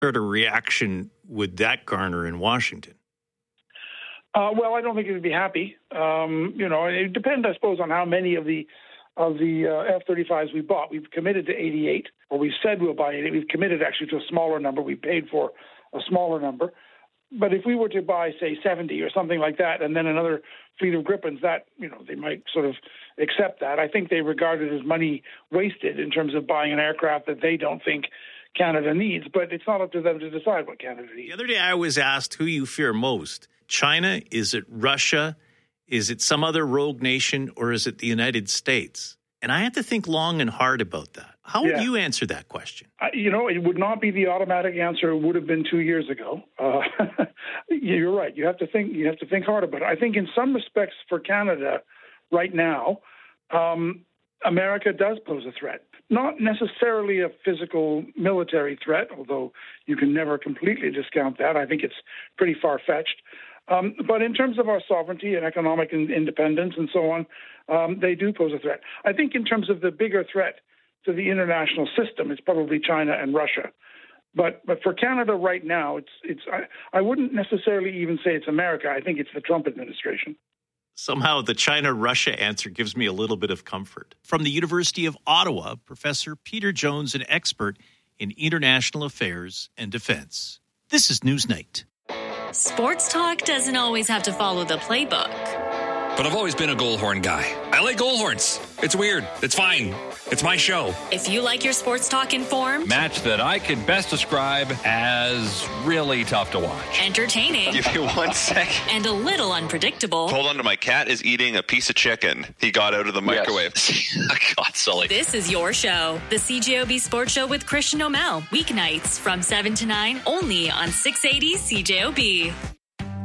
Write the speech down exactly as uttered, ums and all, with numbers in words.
sort of reaction would that garner in Washington? Uh, well, I don't think it would be happy. Um, you know, it depends, I suppose, on how many of the of the uh, F thirty-fives we bought. We've committed to eighty-eight, or we said we'll buy eighty-eight. We've committed actually to a smaller number. We paid for a smaller number. But if we were to buy, say, seventy or something like that, and then another fleet of Gripens, that, you know, they might sort of accept that. I think they regard it as money wasted in terms of buying an aircraft that they don't think Canada needs. But it's not up to them to decide what Canada needs. The other day I was asked who you fear most. China? Is it Russia? Is it some other rogue nation? Or is it the United States? And I had to think long and hard about that. How would yeah. you answer that question? Uh, you know, it would not be the automatic answer it would have been two years ago. Uh, you're right. You have to think. You have to think hard about it. I think, in some respects, for Canada, right now, um, America does pose a threat. Not necessarily a physical military threat, although you can never completely discount that. I think it's pretty far-fetched. Um, but in terms of our sovereignty and economic in- independence and so on, um, they do pose a threat. I think in terms of the bigger threat to the international system, it's probably China and Russia. But but for Canada right now, it's it's I, I wouldn't necessarily even say it's America. I think it's the Trump administration. Somehow the China-Russia answer gives me a little bit of comfort. From the University of Ottawa, Professor Peter Jones, an expert in international affairs and defense. This is Newsnight. Sports talk doesn't always have to follow the playbook. But I've always been a goalhorn guy. I like goalhorns. It's weird. It's fine. It's my show. If you like your sports talk informed, match that I could best describe as really tough to watch. Entertaining. Give you one second. And a little unpredictable. Hold on to my cat is eating a piece of chicken he got out of the microwave. Yes. God, Sully. This is your show. The C J O B Sports Show with Christian O'Mell. Weeknights from seven to nine only on six eighty C J O B.